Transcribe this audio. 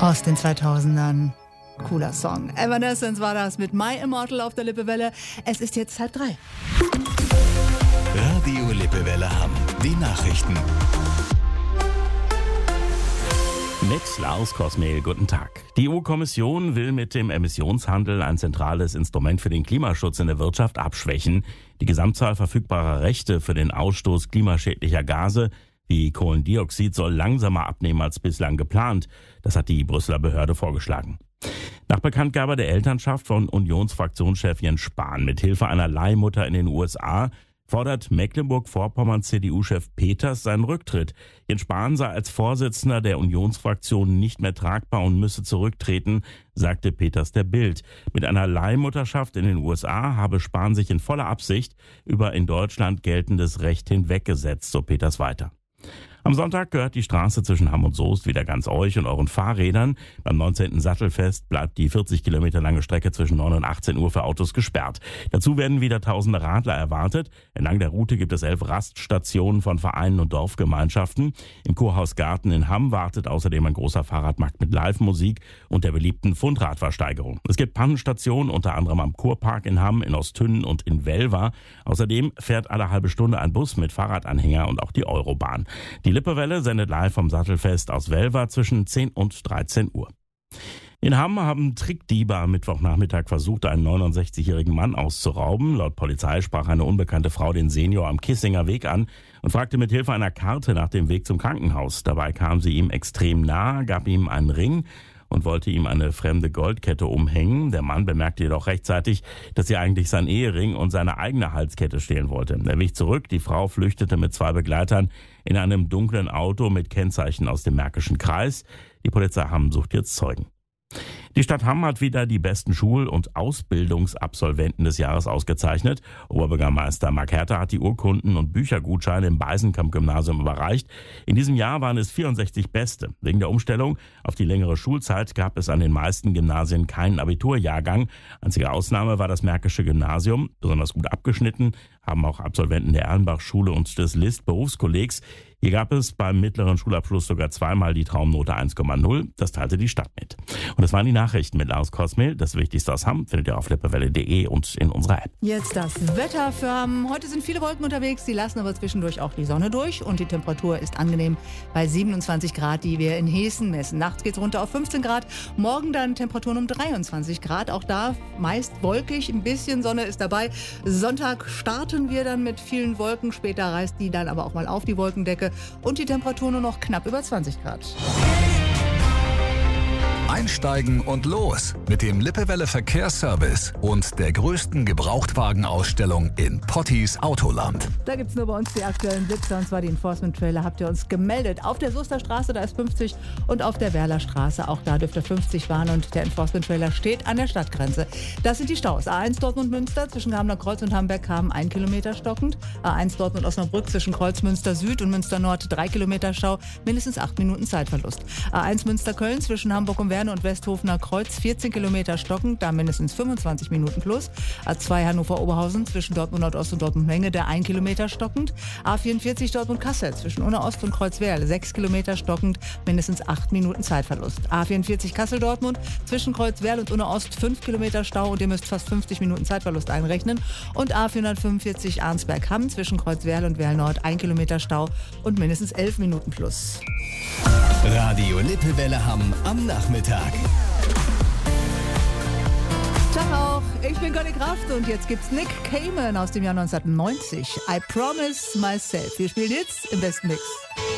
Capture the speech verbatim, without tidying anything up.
Aus den zweitausendern. Cooler Song. Evanescence war das mit My Immortal auf der Lippewelle. Es ist jetzt halb drei. Radio Lippewelle Hamm. Die Nachrichten. Mit Lars Kosmehl, guten Tag. Die E U-Kommission will mit dem Emissionshandel ein zentrales Instrument für den Klimaschutz in der Wirtschaft abschwächen. Die Gesamtzahl verfügbarer Rechte für den Ausstoß klimaschädlicher Gase wie Kohlendioxid soll langsamer abnehmen als bislang geplant. Das hat die Brüsseler Behörde vorgeschlagen. Nach Bekanntgabe der Elternschaft von Unionsfraktionschef Jens Spahn mit Hilfe einer Leihmutter in den U S A fordert Mecklenburg-Vorpommern C D U-Chef Peters seinen Rücktritt. Jens Spahn sei als Vorsitzender der Unionsfraktion nicht mehr tragbar und müsse zurücktreten, sagte Peters der Bild. Mit einer Leihmutterschaft in den U S A habe Spahn sich in voller Absicht über in Deutschland geltendes Recht hinweggesetzt, so Peters weiter. Am Sonntag gehört die Straße zwischen Hamm und Soest wieder ganz euch und euren Fahrrädern. Beim neunzehnten Sattelfest bleibt die vierzig Kilometer lange Strecke zwischen neun und achtzehn Uhr für Autos gesperrt. Dazu werden wieder tausende Radler erwartet. Entlang der Route gibt es elf Raststationen von Vereinen und Dorfgemeinschaften. Im Kurhaus Garten in Hamm wartet außerdem ein großer Fahrradmarkt mit Live-Musik und der beliebten Fundradversteigerung. Es gibt Pannenstationen, unter anderem am Kurpark in Hamm, in Ostünnen und in Welver. Außerdem fährt alle halbe Stunde ein Bus mit Fahrradanhänger und auch die Eurobahn. Die Die Lippewelle sendet live vom Sattelfest aus Welver zwischen zehn und dreizehn Uhr. In Hamm haben Trickdiebe am Mittwochnachmittag versucht, einen neunundsechzigjährigen Mann auszurauben. Laut Polizei sprach eine unbekannte Frau den Senior am Kissinger Weg an und fragte mit Hilfe einer Karte nach dem Weg zum Krankenhaus. Dabei kam sie ihm extrem nah, gab ihm einen Ring und wollte ihm eine fremde Goldkette umhängen. Der Mann bemerkte jedoch rechtzeitig, dass sie eigentlich sein Ehering und seine eigene Halskette stehlen wollte. Er wich zurück, die Frau flüchtete mit zwei Begleitern in einem dunklen Auto mit Kennzeichen aus dem Märkischen Kreis. Die Polizei Hamm sucht jetzt Zeugen. Die Stadt Hamm hat wieder die besten Schul- und Ausbildungsabsolventen des Jahres ausgezeichnet. Oberbürgermeister Mark Herter hat die Urkunden und Büchergutscheine im Beisenkamp-Gymnasium überreicht. In diesem Jahr waren es vierundsechzig Beste. Wegen der Umstellung auf die längere Schulzeit gab es an den meisten Gymnasien keinen Abiturjahrgang. Einzige Ausnahme war das Märkische Gymnasium. Besonders gut abgeschnitten haben auch Absolventen der Erlenbach-Schule und des List-Berufskollegs. Hier gab es beim mittleren Schulabschluss sogar zweimal die Traumnote eins Komma null. Das teilte die Stadt mit. Und das waren die Nachrichten mit Lars Kosmehl. Das Wichtigste aus Hamm findet ihr auf lippewelle punkt de und in unserer App. Jetzt das Wetter für Hamm. Heute sind viele Wolken unterwegs, die lassen aber zwischendurch auch die Sonne durch und die Temperatur ist angenehm bei siebenundzwanzig Grad, die wir in Hessen messen. Nachts geht es runter auf fünfzehn Grad, morgen dann Temperaturen um dreiundzwanzig Grad. Auch da meist wolkig, ein bisschen Sonne ist dabei. Sonntag starten wir dann mit vielen Wolken, später reißt die dann aber auch mal auf die Wolkendecke und die Temperatur nur noch knapp über zwanzig Grad. Einsteigen und los mit dem Lippewelle Verkehrsservice und der größten Gebrauchtwagenausstellung in Potties Autoland. Da gibt es nur bei uns die aktuellen Blitzer, und zwar die Enforcement-Trailer. Habt ihr uns gemeldet. Auf der Soester Straße, da ist fünfzig, und auf der Werler Straße, auch da dürft ihr fünfzig fahren, und der Enforcement-Trailer steht an der Stadtgrenze. Das sind die Staus. A eins Dortmund-Münster zwischen Gamener Kreuz und Hamburg haben ein Kilometer stockend. A eins Dortmund-Osnabrück zwischen Kreuz Münster Süd und Münster Nord drei Kilometer Stau, mindestens acht Minuten Zeitverlust. A eins Münster-Köln zwischen Hamburg und Werne und Westhofener Kreuz vierzehn Kilometer stockend, da mindestens fünfundzwanzig Minuten plus. A zwei Hannover-Oberhausen zwischen Dortmund Nordost und Dortmund Menge, der ein Kilometer stockend. A vierundvierzig Dortmund-Kassel zwischen Unna Ost und Kreuzwerl sechs Kilometer stockend, mindestens acht Minuten Zeitverlust. A vierundvierzig Kassel-Dortmund zwischen Kreuzwerl und Unna Ost fünf Kilometer Stau und ihr müsst fast fünfzig Minuten Zeitverlust einrechnen. Und A vierhundertfünfundvierzig Arnsberg-Hamm zwischen Kreuzwerl und Werl Nord ein Kilometer Stau und mindestens elf Minuten plus. Radio Lippewelle Hamm am Nachmittag. Tag auch, ich bin Conny Kraft und jetzt gibt's Nick Cayman aus dem Jahr neunzehnhundertneunzig. I Promise Myself. Wir spielen jetzt im besten Mix.